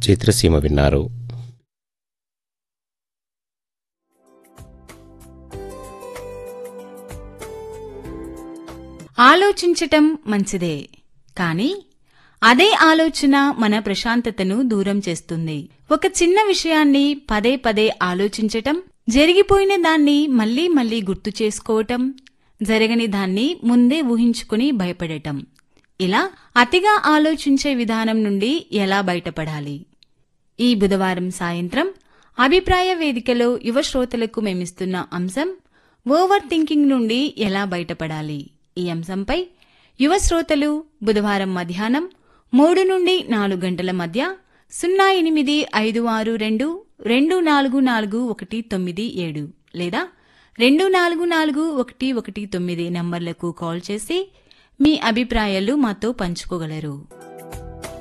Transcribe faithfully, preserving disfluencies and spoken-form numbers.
చిత్రసీమ విన్నారు. ఆలోచించటం మంచిదే, కానీ అదే ఆలోచన మన ప్రశాంతతను దూరం చేస్తుంది. ఒక చిన్న విషయాన్ని పదే పదే ఆలోచించటం, జరిగిపోయిన దాన్ని మళ్లీ మళ్లీ గుర్తు చేసుకోవటం, జరగని దాన్ని ముందే ఊహించుకుని భయపడటం, ఇలా అతిగా ఆలోచించే విధానం నుండి ఎలా బయటపడాలి? ఈ బుధవారం సాయంత్రం అభిప్రాయ వేదికలో యువ శ్రోతలకు మేమిస్తున్న అంశం ఓవర్ థింకింగ్ నుండి ఎలా బయటపడాలి. ఈ అంశంపై యువ శ్రోతలు బుధవారం మధ్యాహ్నం మూడు నుండి నాలుగు గంటల మధ్య సున్నా ఎనిమిది ఐదు ఆరు రెండు రెండు నాలుగు నాలుగు ఒకటి తొమ్మిది ఏడు లేదా రెండు నాలుగు నాలుగు ఒకటి ఒకటి తొమ్మిది నంబర్లకు కాల్ చేసి మీ అభిప్రాయాలు మాతో పంచుకోగలరు.